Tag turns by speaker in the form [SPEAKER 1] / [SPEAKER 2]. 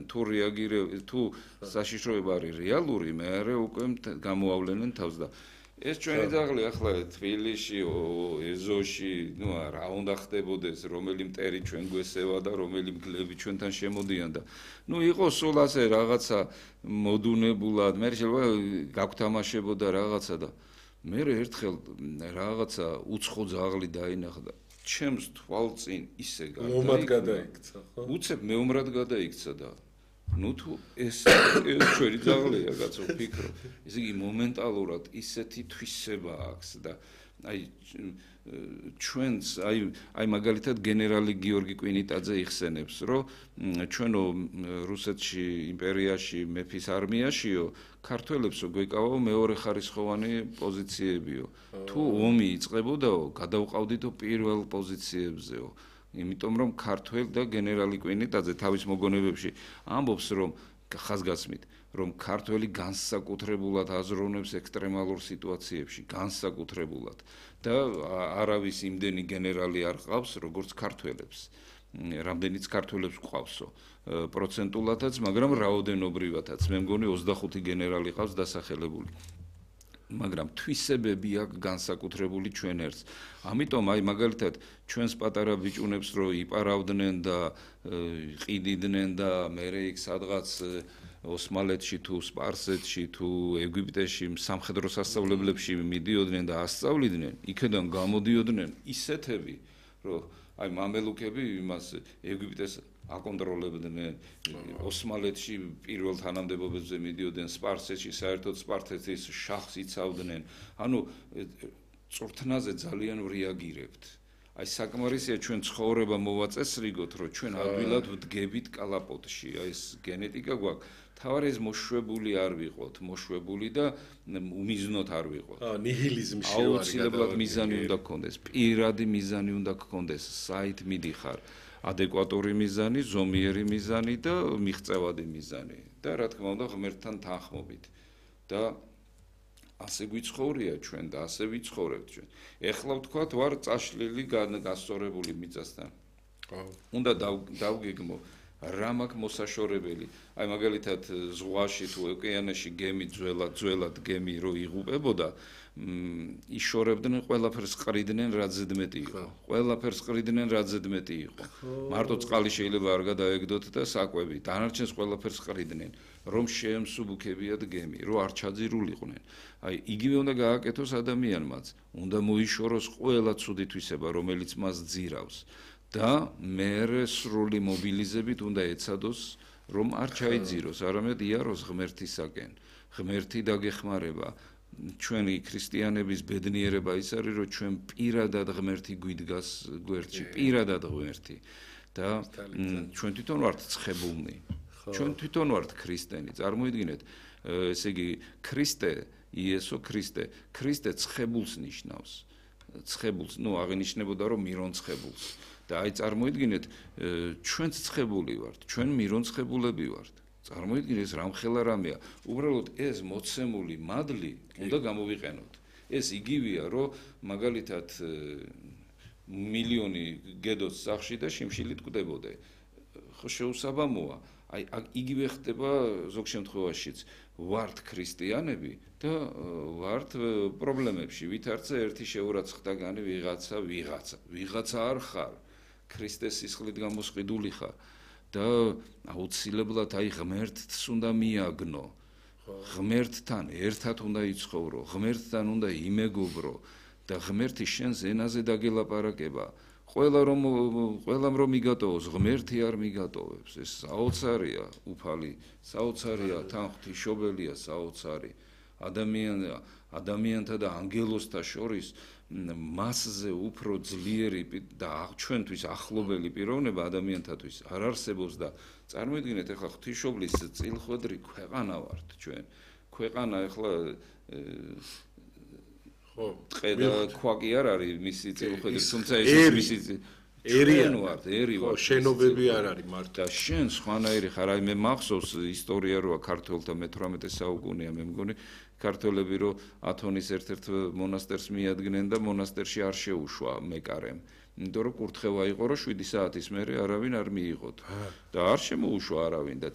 [SPEAKER 1] თუ რეაგირებ თუ საშიშროება არის რეალური მე უკვე გამოავლენენ თავს და ეს ჩვენი ძაღლი ახლა თბილისში, ეზოში, ნუ რა უნდა ხდებოდეს, რომელი მტერი ჩვენ გვესევა და რომელი მგლები ჩვენთან შემოდიან და ნუ იყო სულ ასე რაღაცა მოდუნებულად, მე შეიძლება გაგვთამაშებოდა რაღაცა და მე ერთხელ რაღაცა უცხო ძაღლი დაინახა და ჩემს თვალწინ ისე
[SPEAKER 2] გადაიქცა, ხო?
[SPEAKER 1] უცებ მეომრად გადაიქცა და ну თუ ეს ჩვენი ძაღლია კაცო ვფიქრო ესე იგი მომენტალურად ისეთი თვისება აქვს და აი ჩვენს აი მაგალითად გენერალი გიორგი კვინიტაძე იხსენებს რომ ჩვენო რუსეთში იმპერიაში მეფის არმიაშიო ქართველებსო გვეკავაო მეორე ხარისხოვანი პოზიციებიო თუ ომი იწყებოდაო გადავყავდითო პირველ პოზიციებზეო იმიტომ რომ ქართველ და გენერალი კვინიტაძე თავის მოგონებებში ამბობს რომ ხაზგასმით რომ ქართველი განსაკუთრებულად აზროვნებს ექსტრემალურ სიტუაციებში განსაკუთრებულად და არავის იმდენი გენერალი არ ყავს როგორც ქართველებს რამდენიც ქართველებს ყავსო პროცენტულადაც მაგრამ რაოდენობრივადაც მე მგონი 25 გენერალი ყავს დასახელებული მაგრამ თვისებები აქვს განსაკუთრებული ჩვენ ერთს. ამიტომ აი მაგალითად ჩვენს პატარა ბიჭუნებს რო იპარავდნენ და ყიდიდნენ და მერე იქ სადღაც ოსმალეთში თუ სპარსეთში თუ ეგვიპტეში სამხედრო სასწავლებლებში მიდიოდნენ და ასწავლიდნენ, იქედან გამოდიოდნენ ისეთები, რომ აი მამელუქები იმას ეგვიპტეს აკონტროლებდნენ ოსმალეთში პირველ თანამდებობებზე მიდიოდნენ სპარსეთში საერთოდ სპარსეთის შახს იცავდნენ ანუ წვრთნაზე ძალიან რეაგირებთ აი საკმარისია ჩვენ ცხოვრება მოვაწესრიგოთ რომ ჩვენ ადვილად ვდგებით კალაპოტში აი ეს გენეტიკა გვაქვს თავარი ეს მოშვებული არ ვიყოთ მოშვებული და უმიზნოთ არ ვიყოთ
[SPEAKER 2] ნიჰილიზმში
[SPEAKER 1] ვარ აუცილებლად მიზანი უნდა გქონდეს პირადი მიზანი უნდა გქონდეს საით მიდიხარ ადეკვატური მიზანი, ზომიერი მიზანი და მიღწევადი მიზანი და რა თქმა უნდა ღმერთთან თანხმობით და ასე გვიცხოვრია ჩვენ და ასე ვიცხოვრებთ ჩვენ. ეხლა ვთქვათ ვარ წაშლილი გასწორებული მიწასთან. უნდა დავგეგმო რა მაქვს მოსაშორებელი. აი მაგალითად ზღვაში თუ ოკეანეში გემი ძველად გემი რო იღუპებოდა იშორებდნენ ყველაფერს ყრიდნენ რაც ზედმეტი იყო. ყველაფერს ყრიდნენ რაც ზედმეტი იყო. მარტო წყალი შეიძლება არ გადაეგდოთ და საკვები. დანარჩენს ყველაფერს ყრიდნენ რომ შეემსუბუქებიათ გემი, რომ არ ჩაძირულიყვნენ. აი იგივე უნდა გააკეთოს ადამიანმაც. უნდა მოიშოროს ყველა ცუდი თვისება, რომელიც მას ძირავს. და მერე სრული მობილიზებით უნდა ეცადოს რომ არ ჩაიძიროს, არამედ იაროს ღმერთისაკენ. ღმერთი დაგეხმარება. ჩვენი ქრისტიანების ბედნიერება ის არის, რომ ჩვენ პირადად ღმერთი გვიდგას გვერდში, პირადად ღმერთი. და ჩვენ თვითონ ვართ ცხებულნი. ჩვენ თვითონ ვართ ქრისტენი. წარმოიდგინეთ, ესე იგი ქრისტე, იესო ქრისტე, ქრისტე ცხებულს ნიშნავს. ცხებულს, ნუ აღინიშნებოდა რომ მირონცხებულს. და აი წარმოიდგინეთ, ჩვენც ცხებული ვართ, ჩვენ მირონცხებულები ვართ. წარმოიდგინეთ ეს რამხელა რამეა. უბრალოდ ეს მოცემული მადლი უნდა გამოვიყენოთ. ეს იგივეა, რომ მაგალითად მილიონი გედოს სახში და შიმშილით კვდებოდე. ხო შეუსაბამოა. აი იგივე ხდება ზოგ შემთხვევაშიც. ვართ ქრისტიანები და ვართ პრობლემებში. ვითარცა ერთი შეურაცხდაგანი ვიღაცა არ ხარ. ქრისტეს სისხლით გამოსყიდული ხარ. და აუცილებლად აი ღმერთს უნდა მიაგნო. ღმერთთან ერთად უნდა იცხოვრო, ღმერთთან უნდა იმეგობრო და ღმერთი შენს ენაზე დაგელაპარაკება. ყველამ რომ მიგატოვოს, ღმერთი არ მიგატოვებს. ეს საოცარია, უფალი, საოცარია, თანხმთიშობელია, საოცარი. ადამიანთა და ანგელოზთა შორის მასზე უფრო ძლიერი და ჩვენთვის ახლობელი პიროვნება ადამიანთათვის არ არსებობს და წარმოიდგინეთ ახლა ღვთისმშობლის წილხვედრი ქვეყანა ვართ ჩვენ. ქვეყანა ახლა ხო ტყე და ქვა კი არ არის მისი წილხვედრი, თუმცა ეს მისი ერი ვართ, ერი ვართ.
[SPEAKER 2] შენობები არ არის მარტო.
[SPEAKER 1] და შენ სხვანაირი ხარ, აი მე მახსოვს ისტორია როა ქართველთა მე-18 საუკუნეა მე მგონი ქართველები რო ათონის ერთ-ერთ მონასტერს მიადგნენ და მონასტერში არ შეუშვა მეკარემ. იმიტომ რომ კურთხევა იყო რომ 7 საათის მერე არავინ არ მიიღოთ. და არ შემოუშვა არავინ და